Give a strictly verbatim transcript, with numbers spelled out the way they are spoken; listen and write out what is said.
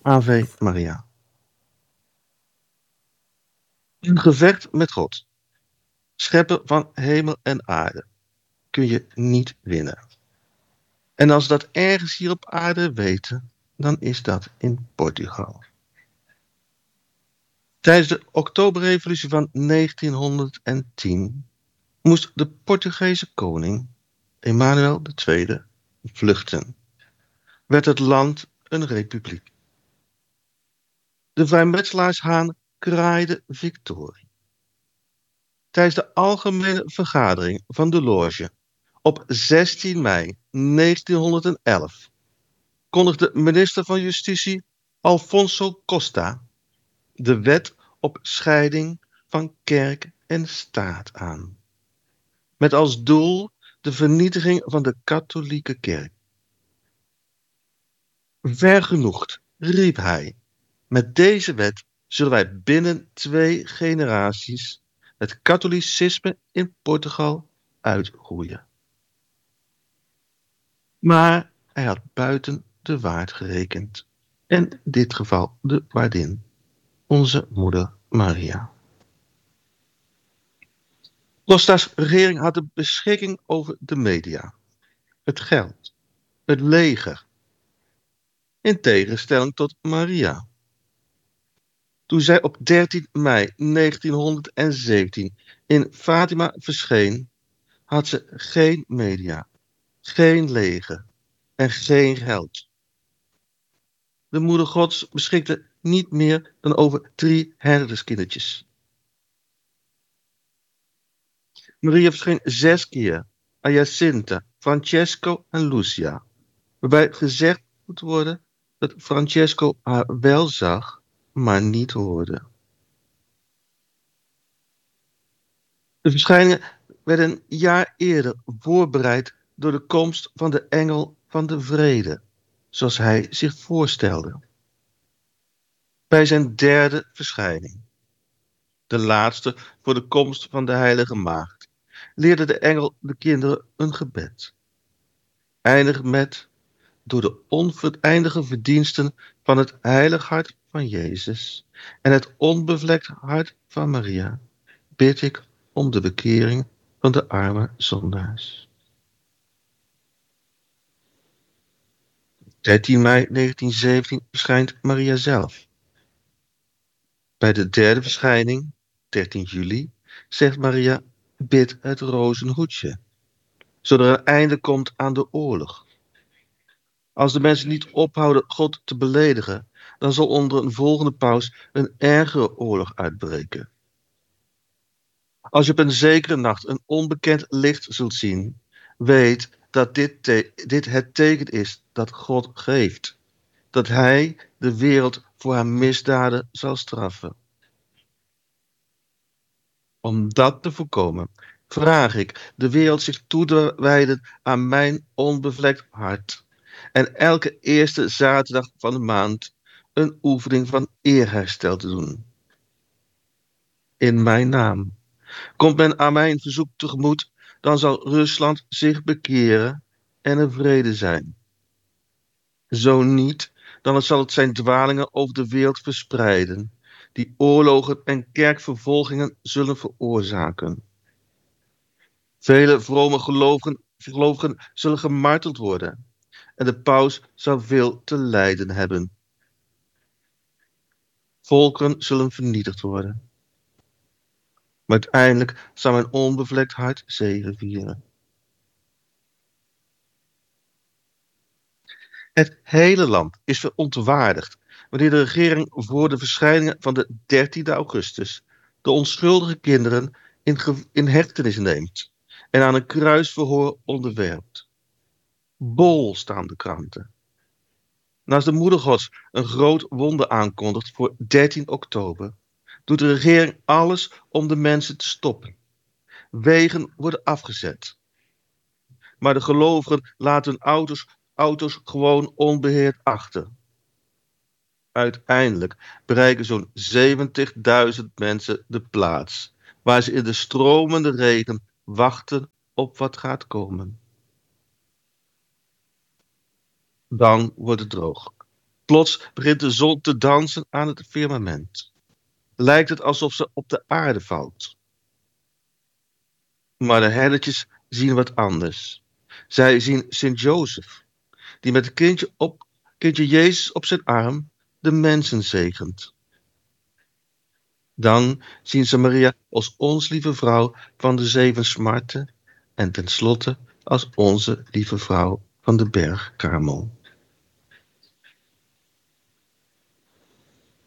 Ave Maria. Een gevecht met God, schepper van hemel en aarde, kun je niet winnen. En als dat ergens hier op aarde weten, dan is dat in Portugal. Tijdens de Oktoberrevolutie van negentienhonderdtien moest de Portugese koning, Emanuel de Tweede, vluchten. Werd het land een republiek. De vrijmetselaarshaan kraaide victorie. Tijdens de algemene vergadering van de loge op zestien mei negentienhonderdelf kondigde minister van Justitie Alfonso Costa de wet op scheiding van kerk en staat aan. Met als doel de vernietiging van de katholieke kerk. Vergenoegd, riep hij, met deze wet zullen wij binnen twee generaties het katholicisme in Portugal uitroeien. Maar hij had buiten de waard gerekend. En in dit geval de waardin, onze moeder Maria. Costa's regering had de beschikking over de media, het geld, het leger. In tegenstelling tot Maria. Toen zij op dertien mei negentienhonderdzeventien in Fatima verscheen, had ze geen media, geen leger en geen geld. De moeder Gods beschikte niet meer dan over drie herderskindertjes. Maria verscheen zes keer aan Jacinta, Francesco en Lucia, waarbij gezegd moet worden dat Francesco haar wel zag, maar niet hoorde. De verschijningen werden een jaar eerder voorbereid door de komst van de engel van de vrede, zoals hij zich voorstelde. Bij zijn derde verschijning, de laatste voor de komst van de heilige maagd, leerde de engel de kinderen een gebed. Eindig met: door de oneindige verdiensten van het heilig hart van Jezus en het onbevlekt hart van Maria, bid ik om de bekering van de arme zondaars. dertien mei negentienzeventien verschijnt Maria zelf. Bij de derde verschijning, dertien juli, zegt Maria: bid het rozenhoedje, zodat er een einde komt aan de oorlog. Als de mensen niet ophouden God te beledigen, dan zal onder een volgende paus een ergere oorlog uitbreken. Als je op een zekere nacht een onbekend licht zult zien, weet dat dit, te- dit het teken is dat God geeft. Dat hij de wereld voor haar misdaden zal straffen. Om dat te voorkomen, vraag ik de wereld zich toe te wijden aan mijn onbevlekt hart. En elke eerste zaterdag van de maand een oefening van eerherstel te doen. In mijn naam. Komt men aan mijn verzoek tegemoet, dan zal Rusland zich bekeren en er vrede zijn. Zo niet, dan zal het zijn dwalingen over de wereld verspreiden, die oorlogen en kerkvervolgingen zullen veroorzaken. Vele vrome gelovigen, gelovigen zullen gemarteld worden en de paus zal veel te lijden hebben. Volkeren zullen vernietigd worden. Maar uiteindelijk zal mijn onbevlekt hart zegevieren. Het hele land is verontwaardigd wanneer de regering voor de verschijningen van de dertiende augustus de onschuldige kinderen in, ge- in hechtenis neemt en aan een kruisverhoor onderwerpt. Bol staan de kranten. Naast de moeder Gods een groot wonder aankondigt voor dertien oktober, doet de regering alles om de mensen te stoppen. Wegen worden afgezet. Maar de gelovigen laten hun auto's, auto's gewoon onbeheerd achter. Uiteindelijk bereiken zo'n zeventigduizend mensen de plaats, waar ze in de stromende regen wachten op wat gaat komen. Dan wordt het droog. Plots begint de zon te dansen aan het firmament. Lijkt het alsof ze op de aarde valt. Maar de herdertjes zien wat anders. Zij zien Sint-Jozef, die met het kindje, op, kindje Jezus op zijn arm de mensen zegent. Dan zien ze Maria als ons lieve vrouw van de zeven smarten en tenslotte als onze lieve vrouw van de berg Karmel.